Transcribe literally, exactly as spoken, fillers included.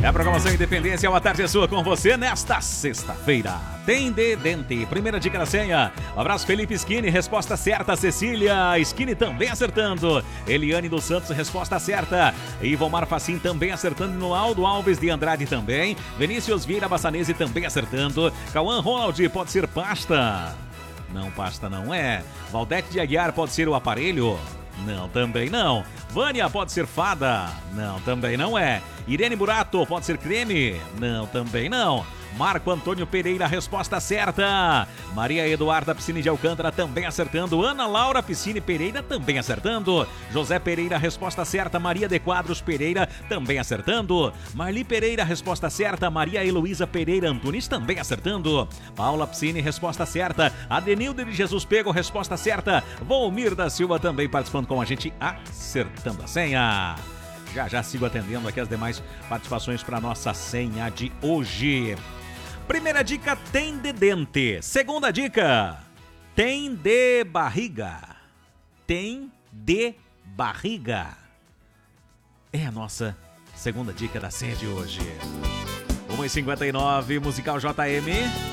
É a programação Independência, uma tarde é sua com você nesta sexta-feira. Tem de dente, primeira dica da senha. Um abraço, Felipe Skinny, resposta certa. Cecília Skinny também acertando. Eliane dos Santos, resposta certa. Ivomar Facim também acertando. No Aldo Alves de Andrade também. Vinícius Vieira Bassanese também acertando. Cauã Ronald, pode ser pasta. Não, pasta não é. Valdete de Aguiar, pode ser o aparelho. Não, também não. Vânia, pode ser fada. Não, também não é. Irene Burato, pode ser creme. Não, também não. Marco Antônio Pereira, resposta certa. Maria Eduarda Piscine de Alcântara também acertando. Ana Laura Piscine Pereira também acertando. José Pereira, resposta certa. Maria de Quadros Pereira também acertando. Marli Pereira, resposta certa. Maria Heloísa Pereira Antunes também acertando. Paula Piscine, resposta certa. Adenildo de Jesus Pego, resposta certa. Volmir da Silva também participando com a gente, acertando a senha. Já já sigo atendendo aqui as demais participações para nossa senha de hoje. Primeira dica, tem de dente. Segunda dica, tem de barriga. Tem de barriga. É a nossa segunda dica da senha de hoje. uma e cinquenta e nove, musical J M.